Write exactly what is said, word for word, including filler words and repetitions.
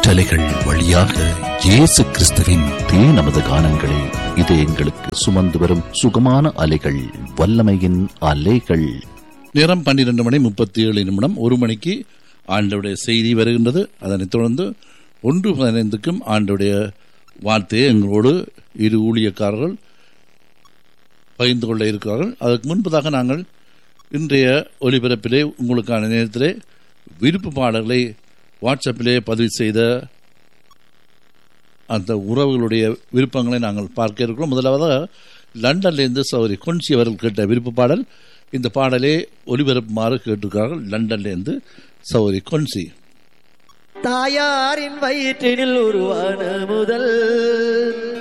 காற்றலைகள் வழியாக இயேசு கிறிஸ்துவின் தே நமது கானங்களை இது எங்களுக்கு சுமந்து வரும் சுகமான அலைகள், வல்லமையின் அலைகள். நேரம் பன்னிரண்டு மணி முப்பத்தி ஏழு நிமிடம். ஒரு மணிக்கு ஆண்டவுடைய செய்தி வருகின்றது. அதனைத் தொடர்ந்து ஒன்று பதினைந்துக்கும் ஆண்டவுடைய வார்த்தையை எங்களோடு இரு ஊழியக்காரர்கள் பகிர்ந்து கொள்ள இருக்கிறார்கள். அதற்கு முன்பதாக நாங்கள் இன்றைய ஒலிபரப்பிலே உங்களுக்கான நேரத்திலே விருப்பு பாடல்களை வாட்ஸ்அப்பிலே பதிவு செய்த அந்த உறவுகளுடைய விருப்பங்களை நாங்கள் பார்க்க இருக்கிறோம். முதலாவதாக லண்டன்லேருந்து சௌரி கொன்சி அவர்கள் கேட்ட விருப்ப பாடல். இந்த பாடலே ஒலிபரப்புமாறு கேட்டிருக்கிறார்கள் லண்டன்லேருந்து சௌரி கொன்சி. தாயாரின் வயிற்றினில் உருவான முதல்